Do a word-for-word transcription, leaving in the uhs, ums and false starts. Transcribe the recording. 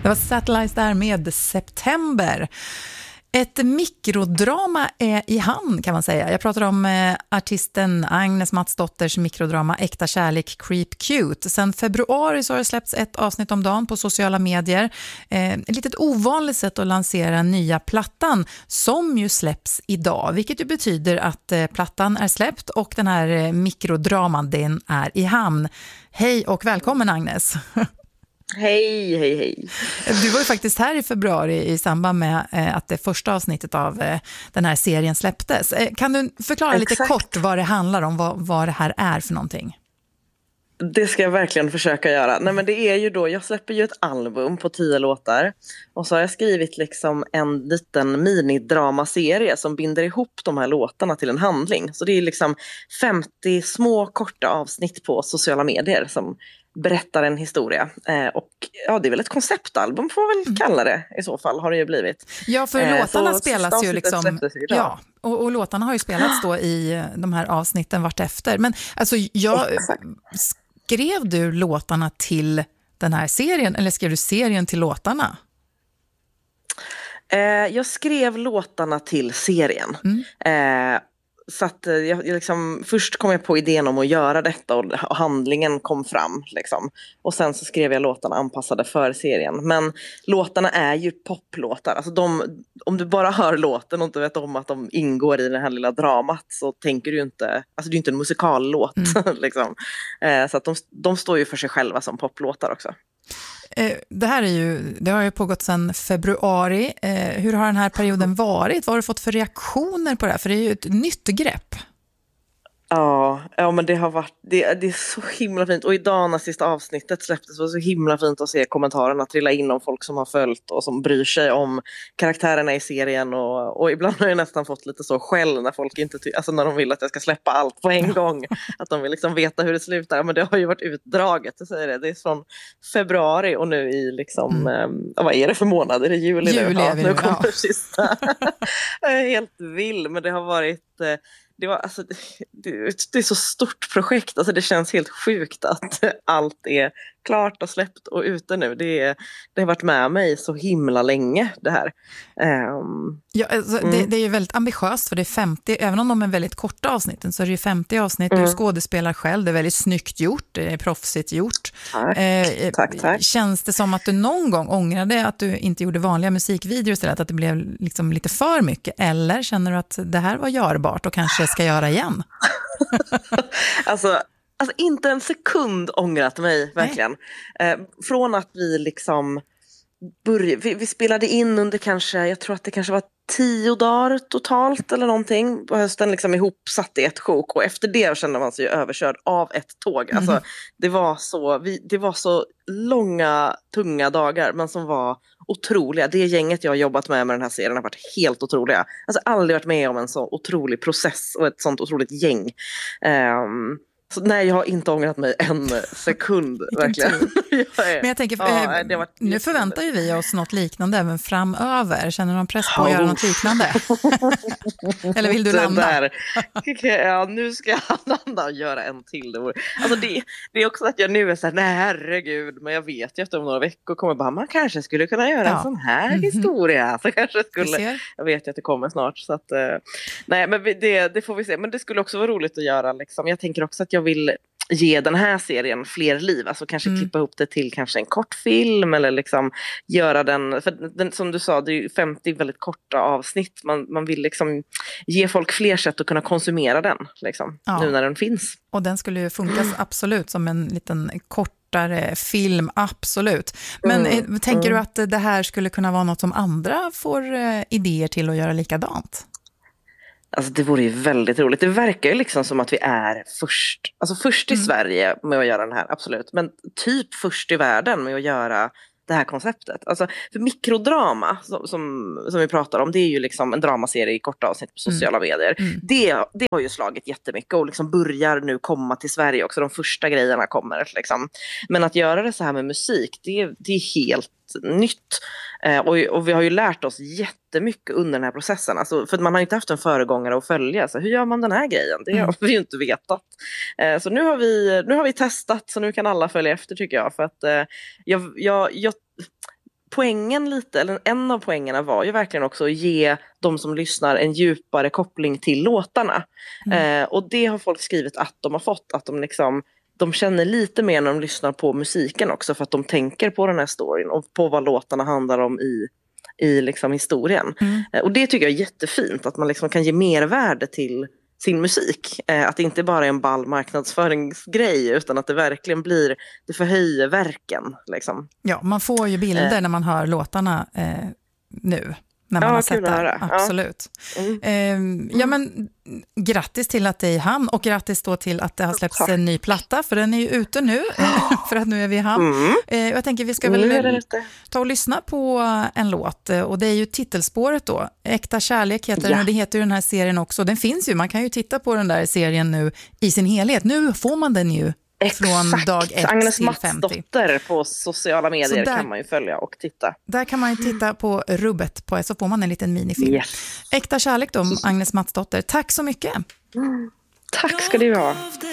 Det var Satellites där med September. Ett mikrodrama är i hamn kan man säga. Jag pratar om eh, artisten Agnes Matsdotters mikrodrama Äkta kärlek Creep Cute. Sen februari så har det släppts ett avsnitt om dagen på sociala medier. Eh, ett litet ovanligt sätt att lansera nya plattan som ju släpps idag. Vilket ju betyder att eh, plattan är släppt och den här eh, mikrodraman den är i hamn. Hej och välkommen Agnes! Hej, hej, hej. Du var ju faktiskt här i februari i samband med eh, att det första avsnittet av eh, den här serien släpptes. Eh, kan du förklara Exakt. lite kort vad det handlar om, vad, vad det här är för någonting? Det ska jag verkligen försöka göra. Nej, men det är ju då, jag släpper ju ett album på tio låtar. Och så har jag skrivit liksom en liten minidramaserie som binder ihop de här låtarna till en handling. Så det är liksom femtio små korta avsnitt på sociala medier som berättar en historia. Eh, och ja, det är väl ett konceptalbum får vi väl kalla det i så fall, har det ju blivit. Ja, för eh, låtarna spelas ju liksom... Ja, och, och låtarna har ju spelats då i de här avsnitten vart efter. Men alltså, jag... Exakt. Skrev du låtarna till den här serien eller skrev du serien till låtarna? Eh, jag skrev låtarna till serien. Mm. Eh, så att jag, jag liksom, först kom jag på idén om att göra detta och, och handlingen kom fram. Liksom. Och sen så skrev jag låtarna anpassade för serien. Men låtarna är ju poplåtar. Alltså de, om du bara hör låten och inte vet om att de ingår i det här lilla dramat så tänker du inte, alltså det är ju inte en musikallåt. Mm. liksom. eh, så att de, de står ju för sig själva som poplåtar också. Det här är ju, det har ju pågått sedan februari. Hur har den här perioden varit? Vad har du fått för reaktioner på det här? För det är ju ett nytt grepp. Ja, ja men det har varit, det, det är så himla fint. Och idag när sista avsnittet släpptes var det så himla fint att se kommentarerna trilla in om folk som har följt och som bryr sig om karaktärerna i serien. Och, och ibland har jag nästan fått lite så skäll när folk inte, ty- alltså när de vill att jag ska släppa allt på en gång. Att de vill liksom veta hur det slutar. Men det har ju varit utdraget, jag säger det. Det är från februari och nu i liksom, mm. eh, vad är det för månad? Är det juli, juli nu? Ja, nu kommer ja. sista. Jag är helt vill, men det har varit... Eh, Det, var, alltså, det, det är så stort projekt, alltså det känns helt sjukt att allt är klart och släppt och ute nu. Det, är, det har varit med mig så himla länge det här. Um, ja, alltså, mm. det, det är ju väldigt ambitiöst för det är femtio, även om de är väldigt korta avsnitten så är det ju femtio avsnitt, mm. du skådespelar själv, det är väldigt snyggt gjort, det är proffsigt gjort. Tack, eh, tack, tack. Känns det som att du någon gång ångrade att du inte gjorde vanliga musikvideor istället, att det blev liksom lite för mycket, eller känner du att det här var görbart och kanske ska göra igen? alltså Alltså inte en sekund ångrat mig, verkligen. Eh, från att vi liksom började, vi, vi spelade in under kanske, jag tror att det kanske var tio dagar totalt eller någonting på hösten, liksom ihopsatt i ett sjok. Och efter det kände man sig överkörd av ett tåg. Mm. Alltså, det var så, vi, det var så långa, tunga dagar, men som var otroliga. Det gänget jag har jobbat med med den här serien har varit helt otroliga. Alltså aldrig varit med om en så otrolig process och ett sånt otroligt gäng. Um, Så nej, jag har inte ångrat mig en sekund, verkligen. jag är, Men jag tänker, ja, eh, nu förväntar ju vi oss något liknande även framöver. Känner du någon press på att oh. göra något liknande? Eller vill du landa? Där. Ja, nu ska jag landa och göra en till. Alltså det, det är också att jag nu är så här, nej herregud, men jag vet ju att om några veckor kommer bara, man kanske skulle kunna göra ja. en sån här mm-hmm. historia. Så kanske skulle, jag vet ju att det kommer snart. Så att, nej, men det, det får vi se. Men det skulle också vara roligt att göra. Liksom. Jag tänker också att jag vill ge den här serien fler liv, alltså kanske mm. klippa ihop det till kanske en kortfilm eller liksom göra den, för den, som du sa, det är ju femtio väldigt korta avsnitt, man, man vill liksom ge folk fler sätt att kunna konsumera den liksom, ja. nu när den finns. Och den skulle ju funka mm. absolut som en liten kortare film, absolut. Men mm. tänker mm. du att det här skulle kunna vara något som andra får eh, idéer till att göra likadant? Alltså det vore ju väldigt roligt. Det verkar ju liksom som att vi är först, alltså först i mm. Sverige med att göra den här, absolut. Men typ först i världen med att göra det här konceptet. Alltså för mikrodrama som, som, som vi pratar om, det är ju liksom en dramaserie i korta avsnitt på sociala mm. medier. Mm. Det, det har ju slagit jättemycket och liksom börjar nu komma till Sverige också. De första grejerna kommer liksom. Men att göra det så här med musik, det, det är helt nytt. Eh, och, och vi har ju lärt oss jättemycket under den här processen. Alltså, för man har inte haft en föregångare att följa. Så hur gör man den här grejen? Det har vi ju inte vetat. Eh, så nu har, vi, nu har vi testat. Så nu kan alla följa efter tycker jag. För att eh, jag, jag, jag poängen lite, eller en av poängerna var ju verkligen också att ge de som lyssnar en djupare koppling till låtarna. Mm. Eh, och det har folk skrivit att de har fått, att de liksom de känner lite mer när de lyssnar på musiken också, för att de tänker på den här storyn och på vad låtarna handlar om i, i liksom historien. Mm. Eh, och det tycker jag är jättefint, att man liksom kan ge mervärde till sin musik. Eh, att det inte bara är en ball marknadsföringsgrej, utan att det verkligen blir, det förhöjer verken. Liksom. Ja, man får ju bilder eh. när man hör låtarna eh, nu. När man ja, har sett det. Absolut. Ja. Mm. Eh, ja, men grattis till att det är i hamn, och grattis då till att det har släppts en ny platta, för den är ju ute nu, för att nu är vi i hamn. Mm. Eh, jag tänker vi ska väl ta och lyssna på en låt, och det är ju titelspåret då. Äkta kärlek heter den, och det heter ju den här serien också. Den finns ju, man kan ju titta på den där serien nu i sin helhet. Nu får man den ju. Från Exakt. dag ett Agnes till femtio. Matsdotter på sociala medier där, kan man ju följa och titta. Där kan man ju titta på Rubbet på, så får man en liten minifilm. Yes. Äkta kärlek då, Agnes Matsdotter. Tack så mycket. Mm. Tack ska du ha.